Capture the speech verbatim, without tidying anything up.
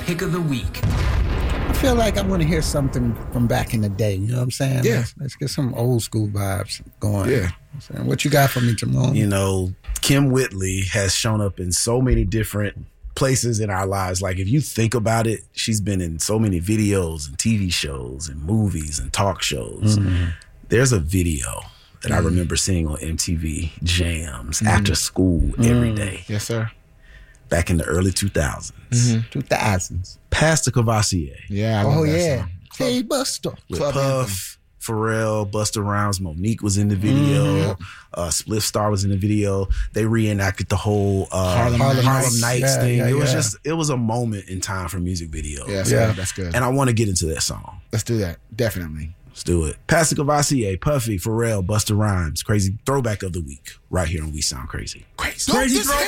pick of the week. I feel like I want to hear something from back in the day. You know what I'm saying? Yeah. Let's, let's get some old school vibes going. Yeah. You know what I'm saying? What you got for me, Timon? You know, Kim Whitley has shown up in so many different places in our lives. Like, if you think about it, she's been in so many videos and T V shows and movies and talk shows. Mm-hmm. There's a video that mm-hmm. I remember seeing on M T V Jams mm-hmm. after school mm-hmm. every day. Yes, sir. Back in the early two thousands. Mm-hmm. two thousands. Pastor Cavassier. Yeah. I oh, that yeah. Song. Hey, Buster. With Club Puff, anthem. Pharrell, Busta Rhymes, Monique was in the video. Mm-hmm. Uh, Spliff Star was in the video. They reenacted the whole uh, Harlem, Harlem, Harlem Nights yeah, thing. Yeah, it was yeah. just, it was a moment in time for music videos. Yeah, so yeah. that's good. And I want to get into that song. Let's do that. Definitely. Let's do it. Pastor Cavassier, Puffy, Pharrell, Busta Rhymes. Crazy throwback of the week right here on We Sound Crazy. Crazy. Crazy throw.